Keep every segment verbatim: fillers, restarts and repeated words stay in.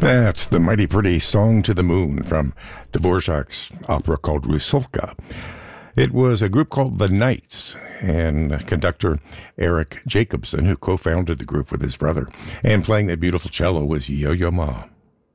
That's the mighty pretty Song to the Moon from Dvorak's opera called Rusalka. It was a group called The Knights, and conductor Eric Jacobson, who co-founded the group with his brother. And playing that beautiful cello was Yo-Yo Ma.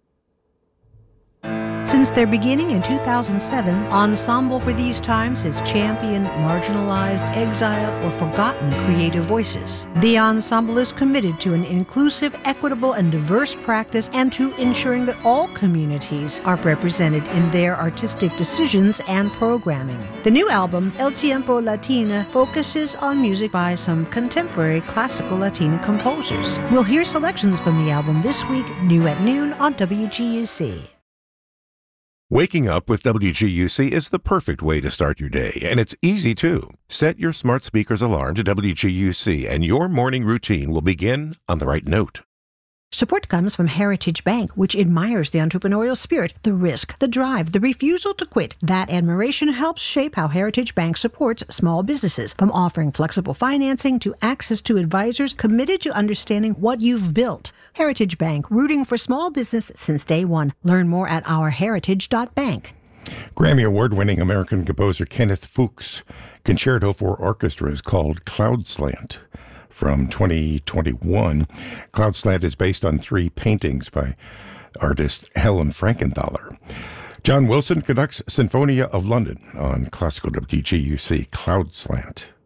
Since their beginning in two thousand seven, Ensemble for These Times has championed marginalized, exiled, or forgotten creative voices. The Ensemble is committed to an inclusive, equitable, and diverse practice and to ensuring that all communities are represented in their artistic decisions and programming. The new album, El Tiempo Latina, focuses on music by some contemporary classical Latin composers. We'll hear selections from the album this week, new at noon on W G U C. Waking up with W G U C is the perfect way to start your day, and it's easy too. Set your smart speaker's alarm to W G U C, and your morning routine will begin on the right note. Support comes from Heritage Bank, which admires the entrepreneurial spirit, the risk, the drive, the refusal to quit. That admiration helps shape how Heritage Bank supports small businesses, from offering flexible financing to access to advisors committed to understanding what you've built. Heritage Bank, rooting for small business since day one. Learn more at our heritage dot bank. Grammy Award-winning American composer Kenneth Fuchs' Concerto for Orchestra is called Cloud Slant. From twenty twenty-one, Cloud Slant is based on three paintings by artist Helen Frankenthaler. John Wilson conducts Sinfonia of London on Classical W G U C Cloud Slant.